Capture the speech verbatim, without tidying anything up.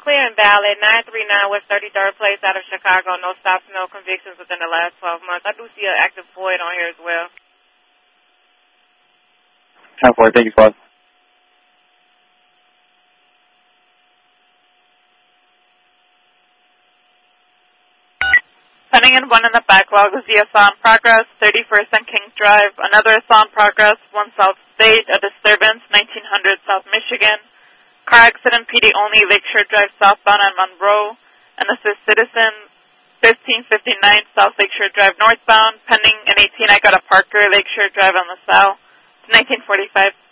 clear and valid. nine three nine West thirty-third Place out of Chicago. No stops, no convictions within the last twelve months. I do see an active void on here as well. ten four, thank you, Father. Pending and one in the backlog is the assault in progress, thirty-first and King Drive. Another assault in progress, one South State, a disturbance, nineteen hundred South Michigan. Car accident, P D only, Lakeshore Drive southbound on Monroe. And assist citizen, fifteen fifty-nine South Lakeshore Drive northbound. Pending an eighteen, I got a Parker, Lakeshore Drive on the south. nineteen forty-five.